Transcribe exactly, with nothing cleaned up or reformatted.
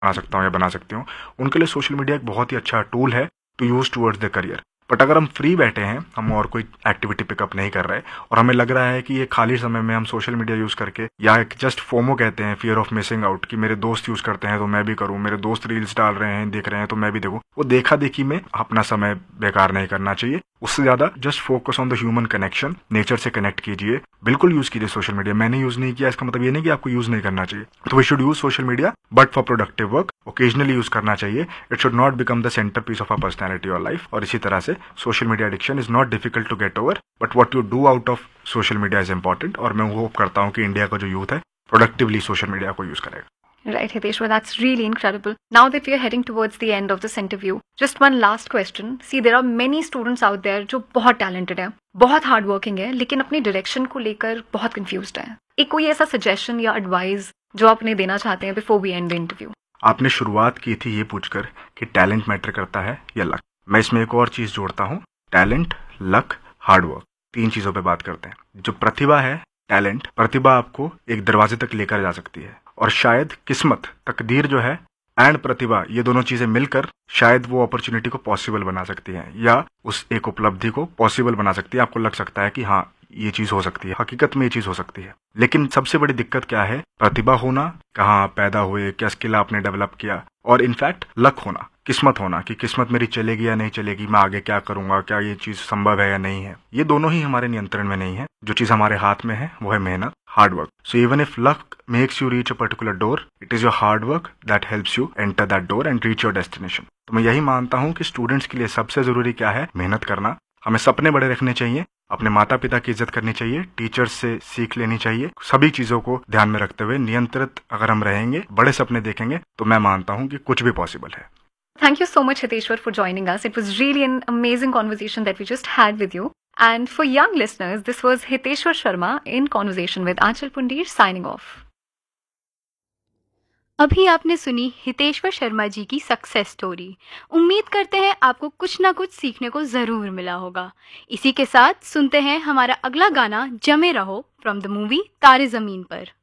बना सकता हूँ या बना सकती हूँ, उनके लिए सोशल मीडिया एक बहुत ही अच्छा टूल है to use towards the career. But अगर हम फ्री बैठे हैं, हम और कोई एक्टिविटी पिकअप नहीं कर रहे और हमें लग रहा है कि ये खाली समय में हम सोशल मीडिया यूज़ करके, या एक जस्ट फोमो कहते हैं, फियर ऑफ मिसिंग आउट, कि मेरे दोस्त यूज़ करते हैं तो मैं भी करूँ, मेरे दोस्त रील्स डाल रहे हैं, देख रहे हैं तो मैं भी देखूँ, वो देखा देखी में अपना समय बेकार नहीं करना चाहिए। उससे ज़्यादा just focus on the human connection, nature से कनेक्ट कीजिए। बिल्कुल यूज़ कीजिए सोशल मीडिया। मैंने यूज़ नहीं किया इसका मतलब ये नहीं कि आपको यूज़ नहीं करना चाहिए। तो we should use social media but for productive work. Occasionally use करना चाहिए। It should not become the centre piece of a personality और लाइफ। और इसी तरह से social media addiction is not difficult to get over, but what you do out of social media is important. और मैं hope करता हूँ कि इंडिया का जो यूथ है प्रोडक्टिवली सोशल मीडिया को यूज़ करेगा। Right, Hiteshwar, that's really incredible. Now that we are heading towards the end of this interview, just one last question. See, there are many students out there जो बहुत talented हैं, बहुत hard working है, लेकिन अपनी direction को लेकर बहुत कंफ्यूज्ड हैं। एक कोई ऐसा सजेशन या एडवाइस जो आप उन्हें देना चाहते हैं before we and the interview? आपने शुरुआत की थी ये पूछकर कि टैलेंट मैटर करता है या लक। मैं इसमें एक और चीज़ जोड़ता हूँ, टैलेंट, लक, हार्ड वर्क, तीन चीज़ों पे बात करते हैं। जो प्रतिभा है, टैलेंट, प्रतिभा आपको एक दरवाजे तक लेकर जा सकती है, और शायद किस्मत, तकदीर जो है, एंड प्रतिभा, ये दोनों चीजें मिलकर शायद वो अपॉर्चुनिटी को पॉसिबल बना सकती हैं, या उस एक उपलब्धि को पॉसिबल बना सकती है। आपको लग सकता है कि हाँ ये चीज हो सकती है, हकीकत में ये चीज हो सकती है। लेकिन सबसे बड़ी दिक्कत क्या है? प्रतिभा होना, कहाँ पैदा हुए, क्या स्किल आपने डेवलप किया, और इनफैक्ट लक होना, किस्मत होना, कि किस्मत मेरी चलेगी या नहीं चलेगी, मैं आगे क्या करूंगा, क्या ये चीज संभव है या नहीं है। ये दोनों ही हमारे नियंत्रण में नहीं है। जो चीज हमारे हाथ में है वो है मेहनत, hard work. So even if luck makes you reach a particular door, it is your hard work that helps you enter that door and reach your destination. तो मैं यही मानता हूँ कि स्टूडेंट्स के लिए सबसे जरूरी क्या है? मेहनत करना। हमें सपने बड़े रखने चाहिए, अपने माता पिता की इज्जत करनी चाहिए, टीचर्स से सीख लेनी चाहिए। सभी चीजों को ध्यान में रखते हुए नियंत्रित अगर हम रहेंगे, बड़े सपने देखेंगे, तो मैं मानता हूँ कि कुछ भी पॉसिबल है। Thank you so much, Hiteshwar, for joining us. It was really an amazing conversation that we just had with you. And for young listeners, this was Hiteshwar Sharma in conversation with Aanchal Pundir signing off. अभी आपने सुनी हितेश्वर शर्मा जी की success story. उम्मीद करते हैं आपको कुछ ना कुछ सीखने को ज़रूर मिला होगा। इसी के साथ सुनते हैं हमारा अगला गाना, जमे रहो, फ्रॉम द मूवी तारे ज़मीन पर।